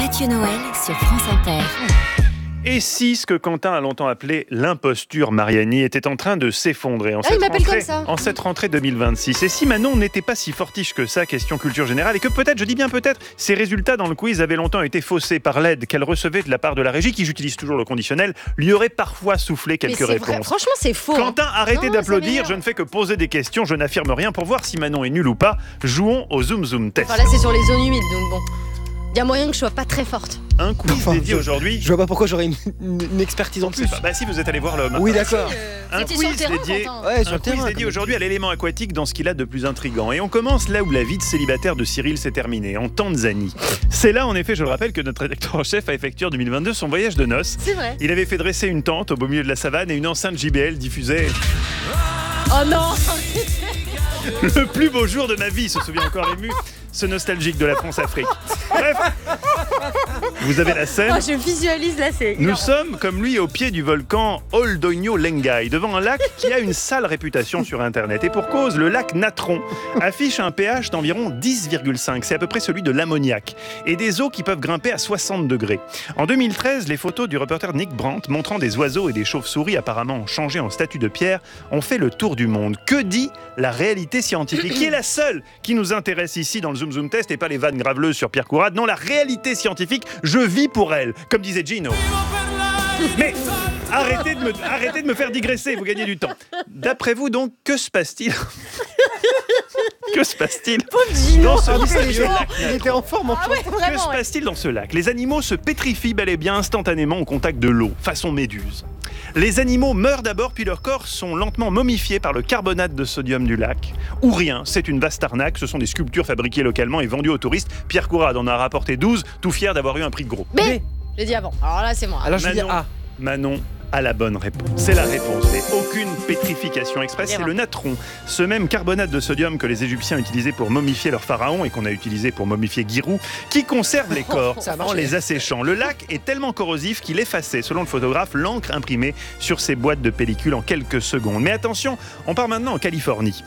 Mathieu Noël sur France Inter. Et si ce que Quentin a longtemps appelé l'imposture Mariani était en train de s'effondrer en, cette rentrée 2026? Et si Manon n'était pas si fortiche que ça, question culture générale, et que peut-être, je dis bien peut-être, ses résultats dans le quiz avaient longtemps été faussés par l'aide qu'elle recevait de la part de la régie, qui, j'utilise toujours le conditionnel, lui aurait parfois soufflé quelques réponses. Vrai. Franchement, c'est faux. Quentin, arrêtez d'applaudir, je ne fais que poser des questions, je n'affirme rien pour voir si Manon est nulle ou pas. Jouons au Zoom Zoom Test. Enfin, là, c'est sur les zones humides, donc bon. Il y a moyen que je sois pas très forte. Un quiz dédié aujourd'hui. Je vois pas pourquoi j'aurais une expertise en plus. Bah si, vous êtes allé voir l'homme. Oui, d'accord. Un quiz dédié, dédié aujourd'hui à l'élément aquatique dans ce qu'il a de plus intriguant. Et on commence là où la vie de célibataire de Cyril s'est terminée, en Tanzanie. C'est là, en effet, je le rappelle, que notre rédacteur en chef a effectué en 2022 son voyage de noces. C'est vrai. Il avait fait dresser une tente au beau milieu de la savane et une enceinte JBL diffusait... Oh non. Le plus beau jour de ma vie, se souvient encore ému ce nostalgique de la France-Afrique. Bref, vous avez la scène. Oh, je visualise là, c'est... Nous sommes, comme lui, au pied du volcan Oldonyo Lengai, devant un lac qui a une sale réputation sur Internet. Et pour cause, le lac Natron affiche un pH d'environ 10,5. C'est à peu près celui de l'ammoniac. Et des eaux qui peuvent grimper à 60 degrés. En 2013, les photos du reporter Nick Brandt montrant des oiseaux et des chauves-souris apparemment changés en statues de pierre ont fait le tour du monde. Que dit la réalité scientifique, qui est la seule qui nous intéresse ici dans le Zoom Zoom Test et pas les vannes graveleuses sur Pierre Courade? Non, la réalité scientifique, je vis pour elle, comme disait Gino. Mais arrêtez de me faire digresser, vous gagnez du temps. D'après vous donc, que se passe-t-il Que se passe-t-il dans ce mystérieux lac? Il était en forme en fait. Que se passe-t-il dans ce lac? Les animaux se pétrifient bel et bien instantanément au contact de l'eau, façon méduse. Les animaux meurent d'abord, puis leurs corps sont lentement momifiés par le carbonate de sodium du lac. Ou rien, c'est une vaste arnaque, ce sont des sculptures fabriquées localement et vendues aux touristes. Pierre Courade en a rapporté 12, tout fier d'avoir eu un prix de gros. B. J'ai dit avant, alors là c'est moi. Alors je vais dire A. Manon a la bonne réponse. C'est la réponse. Et aucune pétrification express. C'est le natron, ce même carbonate de sodium que les Égyptiens utilisaient pour momifier leurs pharaons et qu'on a utilisé pour momifier Giroud, qui conserve les corps en les asséchant. Le lac est tellement corrosif qu'il effaçait, selon le photographe, l'encre imprimée sur ces boîtes de pellicule en quelques secondes. Mais attention, on part maintenant en Californie.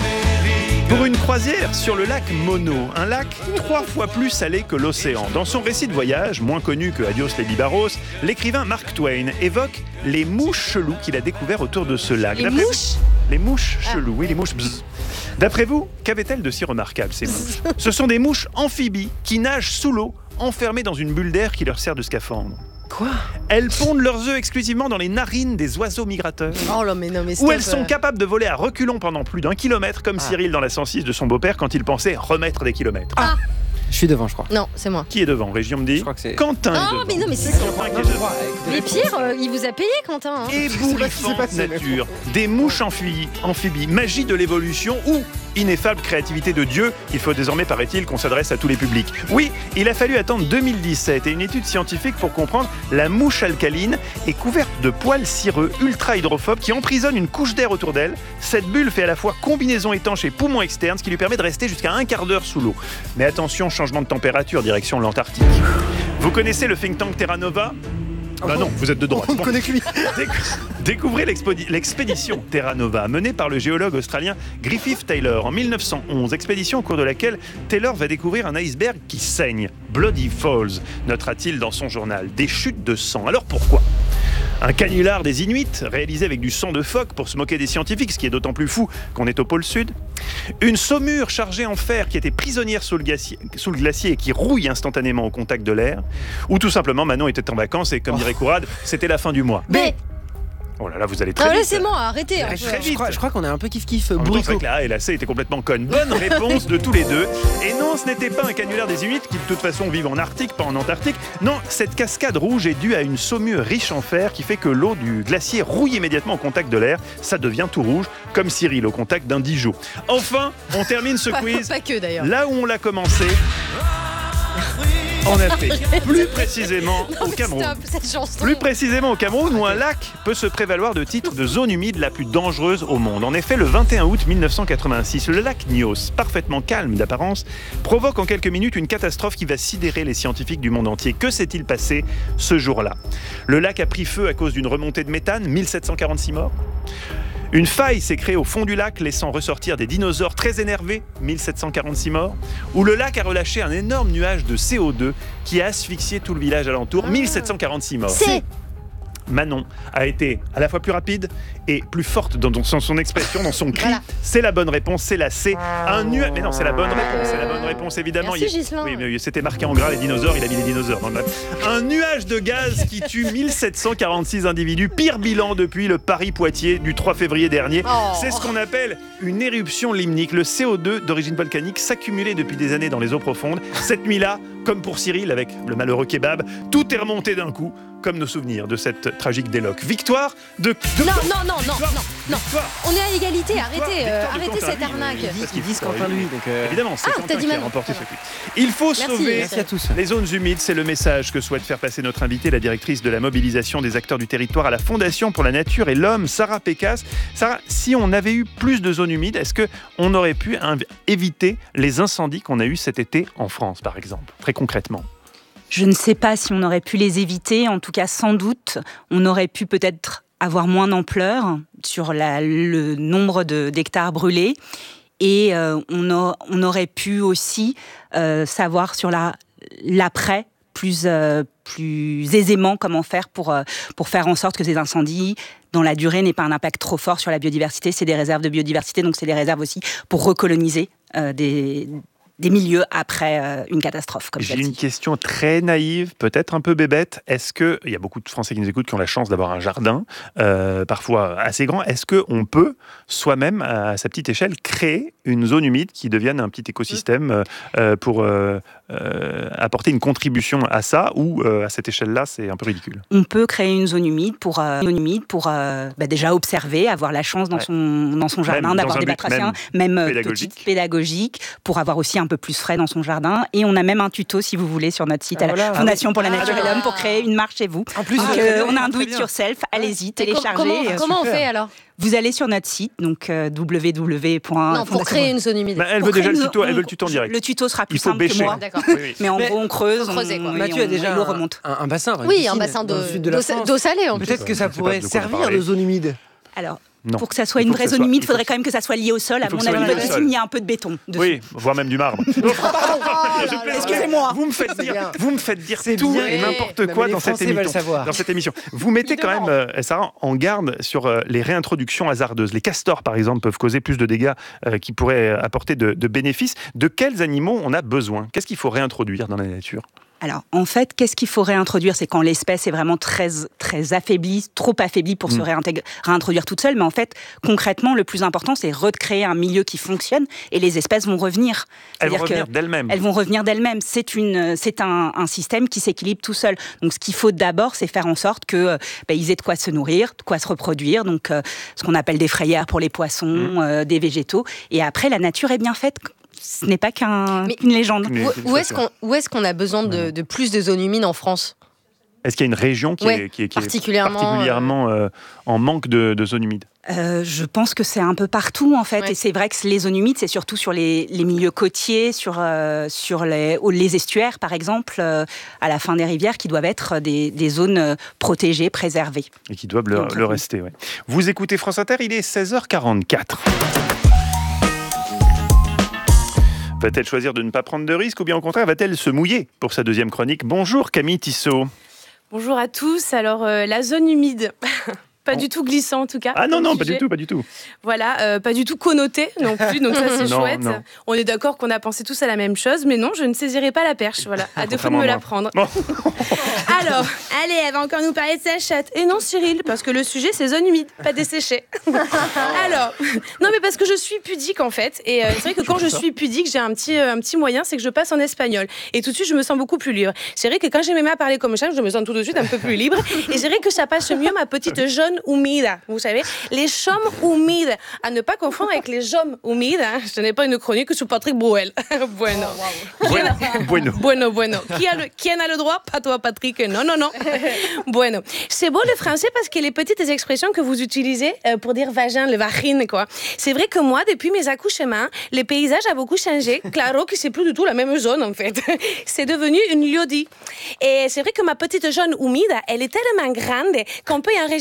Pour une croisière sur le lac Mono, un lac 3 fois plus salé que l'océan. Dans son récit de voyage, moins connu que Adios les Bibaros, l'écrivain Mark Twain évoque les mouches cheloues qu'il a découvertes autour de ce lac. Les mouches ? Les mouches cheloues, oui, les mouches bzz. D'après vous, qu'avaient-elles de si remarquable, ces mouches? Ce sont des mouches amphibies qui nagent sous l'eau, enfermées dans une bulle d'air qui leur sert de scaphandre. Quoi? Elles pondent leurs œufs exclusivement dans les narines des oiseaux migrateurs. Oh là, mais non, mais où elles sont capables de voler à reculons pendant plus d'1 kilomètre, comme Cyril dans la 106 de son beau-père quand il pensait remettre des kilomètres. Je suis devant, je crois. Non, c'est moi. Qui est devant? Région me dit. Je crois que c'est Quentin. Ah, est mais devant. non, mais c'est Quentin qui est devant. Mais Pierre, il vous a payé, Quentin. Hein. Ébouriffante nature, des mouches amphibies, magie de l'évolution ou ineffable créativité de Dieu. Il faut désormais, paraît-il, qu'on s'adresse à tous les publics. Oui, il a fallu attendre 2017 et une étude scientifique pour comprendre la mouche alcaline est couverte de poils cireux ultra hydrophobes qui emprisonnent une couche d'air autour d'elle. Cette bulle fait à la fois combinaison étanche et poumon externe, ce qui lui permet de rester jusqu'à un quart d'heure sous l'eau. Mais attention, changement de température, direction l'Antarctique. Vous connaissez le think tank Terra Nova ? Bah non, vous êtes de droite. On ne connaît que lui. Découvrez l'expédition Terra Nova, menée par le géologue australien Griffith Taylor en 1911. Expédition au cours de laquelle Taylor va découvrir un iceberg qui saigne. Bloody Falls, notera-t-il dans son journal. Des chutes de sang. Alors pourquoi ? Un canular des Inuits, réalisé avec du sang de phoque pour se moquer des scientifiques, ce qui est d'autant plus fou qu'on est au pôle sud. Une saumure chargée en fer qui était prisonnière sous le glacier et qui rouille instantanément au contact de l'air. Ou tout simplement, Manon était en vacances et, comme dirait Courade, c'était la fin du mois. B. Oh là là, vous allez très vite. Laissez-moi, arrêtez. Très vite. Je crois qu'on est un peu kiff-kiff. En même temps, c'est vrai que la A et la C étaient complètement connes. Bonne réponse de tous les deux. Et non, ce n'était pas un canular des Inuits qui de toute façon vivent en Arctique, pas en Antarctique. Non, cette cascade rouge est due à une saumure riche en fer qui fait que l'eau du glacier rouille immédiatement au contact de l'air. Ça devient tout rouge, comme Cyril au contact d'un Dijon. Enfin, on termine ce quiz Pas que d'ailleurs. là où on l'a commencé. En Afrique, plus précisément au Cameroun. Stop, cette chanson. Plus précisément au Cameroun, où un lac peut se prévaloir de titre de zone humide la plus dangereuse au monde. En effet, le 21 août 1986, le lac Nyos, parfaitement calme d'apparence, provoque en quelques minutes une catastrophe qui va sidérer les scientifiques du monde entier. Que s'est-il passé ce jour-là ? Le lac a pris feu à cause d'une remontée de méthane, 1746 morts. Une faille s'est créée au fond du lac, laissant ressortir des dinosaures très énervés, 1746 morts, où le lac a relâché un énorme nuage de CO2 qui a asphyxié tout le village alentour, 1746 morts. C'est Manon a été à la fois plus rapide et plus forte dans son expression, dans son cri. Voilà. C'est la bonne réponse, c'est la C. Mais non, c'est la bonne réponse, c'est la bonne réponse, évidemment. Merci, Ghislain. Oui, mais c'était marqué en gras les dinosaures, il a mis les dinosaures dans le map. Un nuage de gaz qui tue 1746 individus, pire bilan depuis le Paris-Poitiers du 3 février dernier. Oh. C'est ce qu'on appelle une éruption limnique. Le CO2 d'origine volcanique s'accumulait depuis des années dans les eaux profondes. Cette nuit-là, comme pour Cyril avec le malheureux kebab, tout est remonté d'un coup, comme nos souvenirs de cette tragique déloc. Victoire de... Non. Victoire. On est à égalité, arrêtez, Victoire de arrêtez Quentin, cette oui, arnaque. Ils disent Quentin, lui. Donc, Évidemment, c'est t'as Quentin dit qui a Manon. remporté ce quiz. Il faut sauver Merci à tous. les zones humides, c'est le message que souhaite faire passer notre invitée, la directrice de la mobilisation des acteurs du territoire à la Fondation pour la Nature et l'Homme, Sarah Pécasse. Sarah, si on avait eu plus de zones humides, est-ce qu'on aurait pu éviter les incendies qu'on a eus cet été en France, par exemple, très concrètement? Je ne sais pas si on aurait pu les éviter. En tout cas, sans doute, on aurait pu peut-être avoir moins d'ampleur sur le nombre d'hectares brûlés. Et on aurait pu aussi savoir sur l'après plus aisément comment faire pour faire en sorte que ces incendies, dans la durée, n'aient pas un impact trop fort sur la biodiversité. C'est des réserves de biodiversité, donc c'est des réserves aussi pour recoloniser des milieux après une catastrophe comme J'ai celle-ci. une question très naïve, peut-être un peu bébête. Est-ce que, il y a beaucoup de Français qui nous écoutent qui ont la chance d'avoir un jardin, parfois assez grand. Est-ce qu'on peut soi-même, à sa petite échelle, créer une zone humide qui devienne un petit écosystème pour apporter une contribution à ça, ou à cette échelle-là, c'est un peu ridicule? On peut créer une zone humide pour déjà observer, avoir la chance dans son jardin Même d'avoir dans un des but batraciens, même pédagogique. pédagogique, pour avoir aussi un peu plus frais dans son jardin. Et on a même un tuto, si vous voulez, sur notre site à la Fondation pour la Nature et l'Homme pour créer une marche chez vous. En plus, donc, on a un do it yourself, allez-y, téléchargez. Comment on fait alors? Vous allez sur notre site, donc www. Non, pour créer une zone humide. Elle veut déjà le tuto, elle veut le tuto en direct. Le tuto sera plus Il faut simple que bêcher. moi. D'accord. Oui. Mais en gros, on creuse. Faut creuser, quoi. Mathieu a déjà l'eau remonte. un bassin. une Oui, piscine un bassin dans le sud de la France. d'eau salée en plus. Peut-être que ça Je sais pas pourrait de quoi vous servir parlez. de zone humide. Alors, Non. pour que ça soit Il une faut que vraie ça zone soit- humide, il il faut faudrait que- quand même que ça soit lié au sol. À faut mon que ça avis, soit lié au votre sol. piscine, il y a un peu de béton dessus. Oui, voire même du marbre. Excusez-moi. Vous me faites dire C'est tout bien. et n'importe Non, quoi mais les dans cette Français veulent émission. savoir. Dans cette émission. Vous mettez quand même, Sarah, en garde sur les réintroductions hasardeuses. Les castors, par exemple, peuvent causer plus de dégâts qui pourraient apporter de bénéfices. De quels animaux on a besoin? Qu'est-ce qu'il faut réintroduire dans la nature? Alors, en fait, qu'est-ce qu'il faut réintroduire? C'est quand l'espèce est vraiment très, très affaiblie, trop affaiblie pour se réintroduire toute seule. Mais en fait, concrètement, le plus important, c'est recréer un milieu qui fonctionne et les espèces vont revenir. Elles vont C'est-à-dire revenir d'elles-mêmes. Elles vont revenir d'elles-mêmes. C'est un système qui s'équilibre tout seul. Donc, ce qu'il faut d'abord, c'est faire en sorte que ils aient de quoi se nourrir, de quoi se reproduire. Donc, ce qu'on appelle des frayères pour les poissons, des végétaux. Et après, la nature est bien faite. Ce n'est pas qu'une légende. Mais- Où est-ce qu'on a besoin de plus de zones humides en France? Est-ce qu'il y a une région qui Ouais, est particulièrement, en manque de zones humides? Je pense que c'est un peu partout en fait, Ouais. et c'est vrai que les zones humides, c'est surtout sur les milieux côtiers, sur les estuaires par exemple, à la fin des rivières, qui doivent être des zones protégées, préservées. Et qui doivent le rester. Ouais. Vous écoutez France Inter, il est 16h44. Va-t-elle choisir de ne pas prendre de risques ou bien au contraire va-t-elle se mouiller pour sa deuxième chronique? Bonjour Camille Tissot. Bonjour à tous. Alors, la zone humide, pas du tout glissant en tout cas. Ah non, comme non, pas sujet. du tout. Voilà, pas du tout connoté non plus, donc ça c'est Non, chouette. non. On est d'accord qu'on a pensé tous à la même chose, mais non, je ne saisirai pas la perche, voilà, à défaut de Contrairement me à la moi. prendre. Bon. Alors, allez, elle va encore nous parler de sa chatte. Et non, Cyril, parce que le sujet c'est zone humide, pas desséchée. Alors, non mais parce que je suis pudique en fait, et c'est vrai que quand je suis pudique, j'ai un petit moyen, c'est que je passe en espagnol. Et tout de suite, je me sens beaucoup plus libre. C'est vrai que quand j'ai mes mains à parler comme ça, je me sens tout de suite un peu plus libre. Et c'est vrai que ça passe mieux ma petite jaune humida. Vous savez, les chômes humides, à ne pas confondre avec les jaumes humides. Hein. Ce n'est pas une chronique sur Patrick Bruel. Bueno. Bueno. Qui en a le droit? Pas toi, Patrick. Non. Bueno. C'est beau le français parce que les petites expressions que vous utilisez pour dire vagin, le vagine, quoi. C'est vrai que moi, depuis mes accouchements, le paysage a beaucoup changé. Claro que c'est plus du tout la même zone, en fait. C'est devenu une liodie. Et c'est vrai que ma petite jaune humide, elle est tellement grande qu'on peut y enregistrer une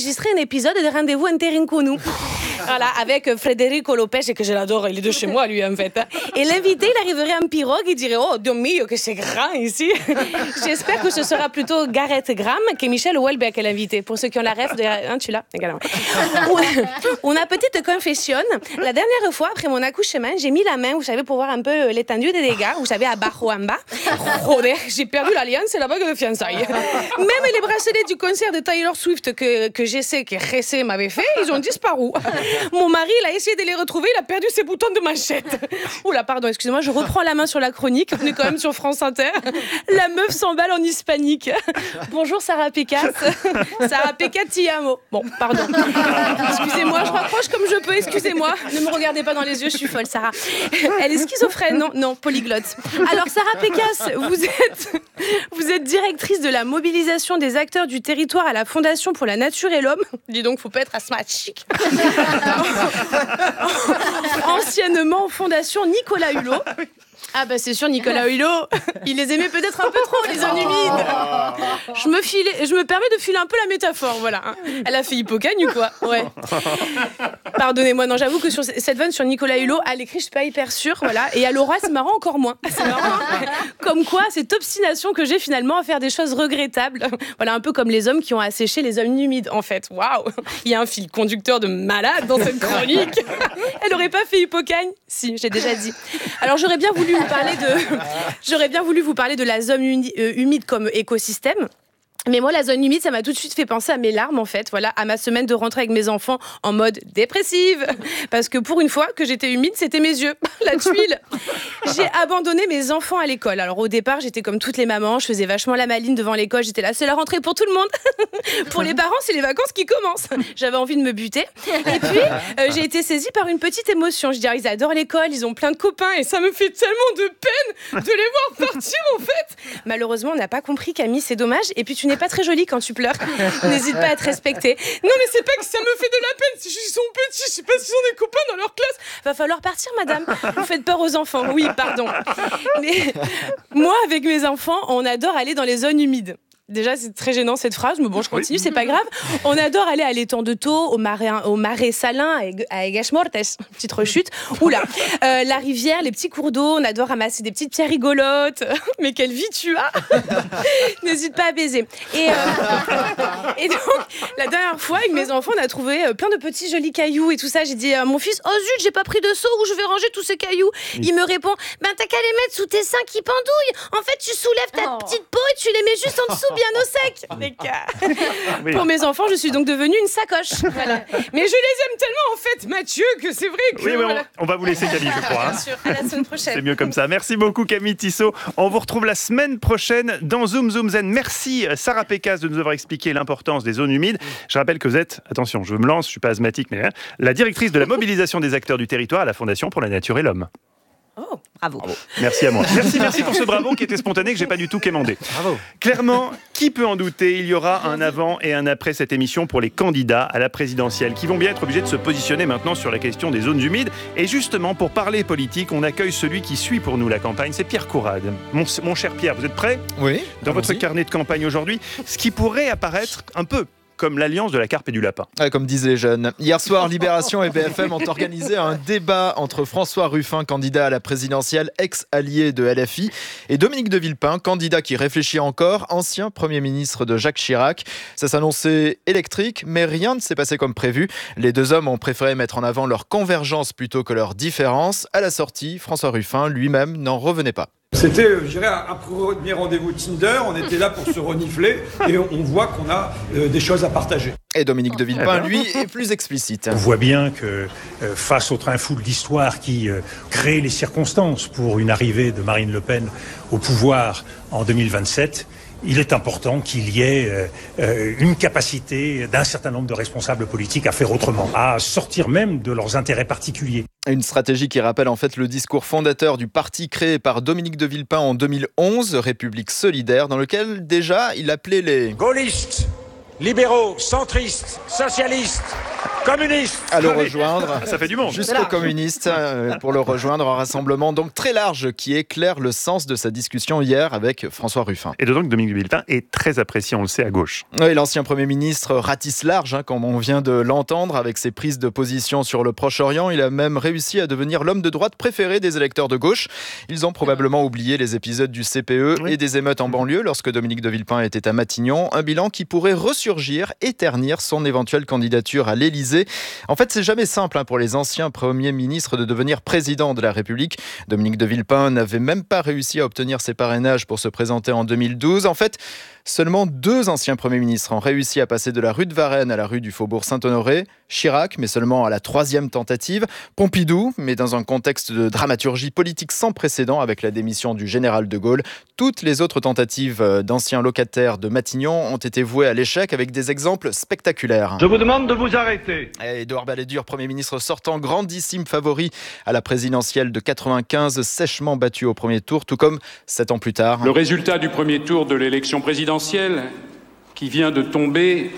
épisode de Rendez-vous Interinconnu. Voilà, avec Federico Lopez, que je l'adore, il est de chez moi, lui, en fait. Et l'invité, il arriverait en pirogue, il dirait « Oh, Dieu mio, que c'est grand ici !» J'espère que ce sera plutôt Gareth Graham que Michel Houellebecq, l'invité. Pour ceux qui ont la ref, tu l'as également. Une petite confession. La dernière fois, après mon accouchement, j'ai mis la main, vous savez, pour voir un peu l'étendue des dégâts. Vous savez, à Bajo en bas. Joder, j'ai perdu l'alliance et la bague de fiançailles. Même les bracelets du concert de Taylor Swift que j'essaie, que Ressé m'avait fait, ils ont disparu. Mon mari, il a essayé de les retrouver, il a perdu ses boutons de manchette. Oula, pardon, excusez-moi, je reprends la main sur la chronique. On est quand même sur France Inter. La meuf s'emballe en hispanique. Bonjour Sarah Pécasse. Sarah Pécasse, ti amo. Bon, pardon. Excusez-moi, je rapproche comme je peux, excusez-moi. Ne me regardez pas dans les yeux, je suis folle, Sarah. Elle est schizophrène, non, polyglotte. Alors, Sarah Pécasse, vous êtes directrice de la mobilisation des acteurs du territoire à la Fondation pour la Nature et l'Homme. Dis donc, faut pas être asthmatique. Anciennement Fondation Nicolas Hulot. Ah bah c'est sûr, Nicolas Hulot, il les aimait peut-être un peu trop, les zones humides. Je me permets de filer un peu la métaphore, voilà. Elle a fait Hippocagne ou quoi? Ouais. Pardonnez-moi, non, j'avoue que sur cette vanne sur Nicolas Hulot, à l'écrit, je suis pas hyper sûre, voilà. Et à Laura, c'est marrant encore moins. C'est marrant. Hein. Comme quoi, cette obstination que j'ai finalement à faire des choses regrettables. Voilà, un peu comme les hommes qui ont asséché les zones humides, en fait. Waouh! Il y a un fil conducteur de malade dans cette chronique. Elle aurait pas fait Hippocagne? Si, j'ai déjà dit. Alors j'aurais bien voulu vous parler de la zone humide comme écosystème. Mais moi, la zone humide, ça m'a tout de suite fait penser à mes larmes, en fait. Voilà, à ma semaine de rentrée avec mes enfants en mode dépressive. Parce que pour une fois que j'étais humide, c'était mes yeux. La tuile. J'ai abandonné mes enfants à l'école. Alors au départ, j'étais comme toutes les mamans. Je faisais vachement la maline devant l'école. J'étais là, c'est la rentrée pour tout le monde. Pour les parents, c'est les vacances qui commencent. J'avais envie de me buter. Et puis, j'ai été saisie par une petite émotion. Je dis, ils adorent l'école, ils ont plein de copains. Et ça me fait tellement de peine de les voir partir, en fait. Malheureusement, on n'a pas compris, Camille, c'est dommage. Et puis, tu n'es pas très jolie quand tu pleures. N'hésite pas à te respecter. Non, mais c'est pas que ça me fait de la peine. C'est juste qu'ils sont petits. Je sais pas s'ils ont des copains dans leur classe. Va falloir partir, madame. Vous faites peur aux enfants. Oui, pardon. Mais moi, avec mes enfants, on adore aller dans les zones humides. Déjà, c'est très gênant cette phrase, mais bon, je continue, c'est pas grave. On adore aller à l'étang de Thau, au marais salin, à Aigues-Mortes, petite rechute. Oula, la rivière, les petits cours d'eau, on adore ramasser des petites pierres rigolotes. Mais quelle vie tu as! N'hésite pas à baiser. Et donc, la dernière fois, avec mes enfants, on a trouvé plein de petits jolis cailloux et tout ça. J'ai dit à mon fils, oh zut, j'ai pas pris de seau, où je vais ranger tous ces cailloux. Il me répond, ben t'as qu'à les mettre sous tes seins qui pendouillent. En fait, tu soulèves ta petite peau et tu les mets juste en dessous, bien au sec. Oui. Pour mes enfants, je suis donc devenue une sacoche. Voilà. Mais je les aime tellement, en fait, Mathieu, que c'est vrai que... Oui, voilà. on va vous laisser, Camille, je crois. Bien sûr, à la semaine prochaine. C'est mieux comme ça. Merci beaucoup, Camille Tissot. On vous retrouve la semaine prochaine dans Zoom Zoom Zen. Merci, Sarah Pécasse, de nous avoir expliqué l'importance des zones humides. Je rappelle que vous êtes, attention, je me lance, je ne suis pas asthmatique, mais la directrice de la mobilisation des acteurs du territoire à la Fondation pour la Nature et l'Homme. Oh, bravo. Merci à moi. Merci pour ce bravo qui était spontané, que j'ai pas du tout quémandé. Bravo. Clairement, qui peut en douter, il y aura un avant et un après cette émission pour les candidats à la présidentielle qui vont bien être obligés de se positionner maintenant sur la question des zones humides. Et justement, pour parler politique, on accueille celui qui suit pour nous la campagne, c'est Pierre Courade. Mon cher Pierre, vous êtes prêt? Oui. Dans votre carnet de campagne aujourd'hui, ce qui pourrait apparaître un peu comme l'alliance de la carpe et du lapin. Ouais, comme disent les jeunes. Hier soir, Libération et BFM ont organisé un débat entre François Ruffin, candidat à la présidentielle, ex-allié de LFI, et Dominique de Villepin, candidat qui réfléchit encore, ancien Premier ministre de Jacques Chirac. Ça s'annonçait électrique, mais rien ne s'est passé comme prévu. Les deux hommes ont préféré mettre en avant leur convergence plutôt que leur différence. À la sortie, François Ruffin lui-même n'en revenait pas. C'était, je dirais, un premier rendez-vous Tinder. On était là pour se renifler et on voit qu'on a des choses à partager. Et Dominique de Villepin, lui, est plus explicite. On voit bien que face au train fou de l'histoire qui crée les circonstances pour une arrivée de Marine Le Pen au pouvoir en 2027, il est important qu'il y ait une capacité d'un certain nombre de responsables politiques à faire autrement, à sortir même de leurs intérêts particuliers. Une stratégie qui rappelle en fait le discours fondateur du parti créé par Dominique de Villepin en 2011, République solidaire, dans lequel déjà il appelait les gaullistes, libéraux, centristes, socialistes, Communiste. À le rejoindre. Ça fait du monde. Jusqu'aux communistes pour le rejoindre. Un rassemblement donc très large qui éclaire le sens de sa discussion hier avec François Ruffin. Et d'autant que Dominique de Villepin est très apprécié, on le sait, à gauche. Oui, l'ancien Premier ministre ratisse large, comme on vient de l'entendre, avec ses prises de position sur le Proche-Orient. Il a même réussi à devenir l'homme de droite préféré des électeurs de gauche. Ils ont probablement oublié les épisodes du CPE et des émeutes en banlieue lorsque Dominique de Villepin était à Matignon. Un bilan qui pourrait ressurgir et ternir son éventuelle candidature à l'Élysée. En fait, c'est jamais simple pour les anciens premiers ministres de devenir président de la République. Dominique de Villepin n'avait même pas réussi à obtenir ses parrainages pour se présenter en 2012. En fait, seulement 2 anciens premiers ministres ont réussi à passer de la rue de Varennes à la rue du Faubourg Saint-Honoré. Chirac, mais seulement à la 3e tentative. Pompidou, mais dans un contexte de dramaturgie politique sans précédent avec la démission du général de Gaulle. Toutes les autres tentatives d'anciens locataires de Matignon ont été vouées à l'échec avec des exemples spectaculaires. Je vous demande de vous arrêter. Édouard Balladur, Premier ministre sortant, grandissime favori à la présidentielle de 95, sèchement battu au premier tour, tout comme 7 ans plus tard. Le résultat du premier tour de l'élection présidentielle, qui vient de tomber,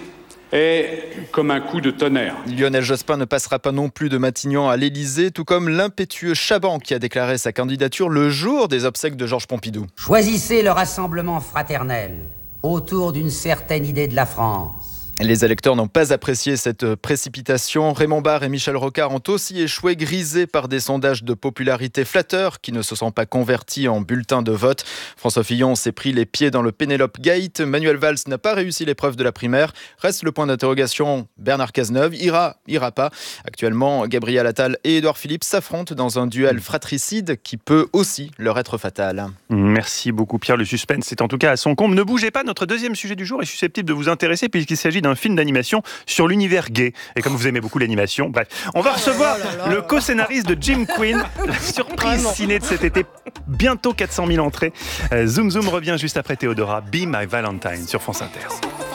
est comme un coup de tonnerre. Lionel Jospin ne passera pas non plus de Matignon à l'Élysée, tout comme l'impétueux Chaban qui a déclaré sa candidature le jour des obsèques de Georges Pompidou. Choisissez le rassemblement fraternel autour d'une certaine idée de la France. Les électeurs n'ont pas apprécié cette précipitation. Raymond Barre et Michel Rocard ont aussi échoué, grisés par des sondages de popularité flatteurs qui ne se sont pas convertis en bulletins de vote. François Fillon s'est pris les pieds dans le Pénélope Gate. Manuel Valls n'a pas réussi l'épreuve de la primaire. Reste le point d'interrogation, Bernard Cazeneuve ira pas. Actuellement, Gabriel Attal et Édouard Philippe s'affrontent dans un duel fratricide qui peut aussi leur être fatal. Merci beaucoup Pierre, le suspense est en tout cas à son comble. Ne bougez pas, notre deuxième sujet du jour est susceptible de vous intéresser puisqu'il s'agit d'un film d'animation sur l'univers gay. Et comme vous aimez beaucoup l'animation, bref, on va recevoir le co-scénariste de Jim Quinn, la surprise ciné de cet été, bientôt 400 000 entrées. Zoom Zoom revient juste après Théodora, Be My Valentine sur France Inter.